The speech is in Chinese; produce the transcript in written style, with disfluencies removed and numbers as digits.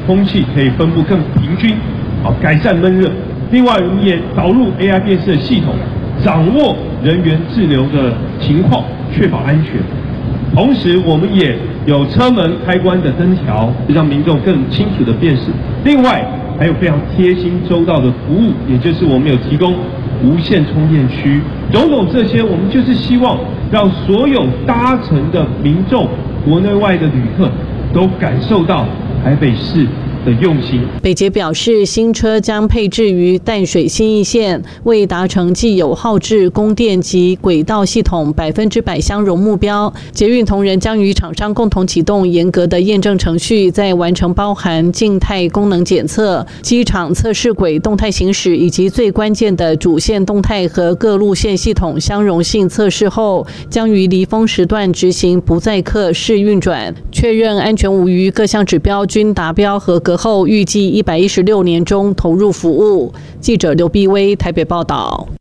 空气可以分布更平均，改善闷热。另外，我们也导入 AI 辨识的系统，掌握人员滞留的情况，确保安全。同时，我们也有车门开关的灯条，让民众更清楚的辨识。另外，还有非常贴心周到的服务，也就是我们有提供无线充电区。种种这些，我们就是希望让所有搭乘的民众、国内外的旅客都感受到台北市的用心。 北捷表示，新车将配置于淡水信义线，为达成既有耗制、供电及轨道系统100%相容目标，捷运同仁将与厂商共同启动严格的验证程序，在完成包含静态功能检测、机场测试轨动态行驶以及最关键的主线动态和各路线系统相容性测试后，将于离峰时段执行不载客试运转，确认安全无虞，各项指标均达标合格后，预计116年中投入服务。记者刘碧薇台北报道。